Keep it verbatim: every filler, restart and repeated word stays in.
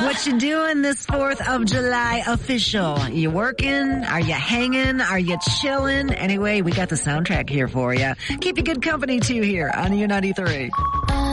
What you doing this fourth of July official? You working? Are you hanging? Are you chilling? Anyway, we got the soundtrack here for you. Keep you good company too here on U ninety-three.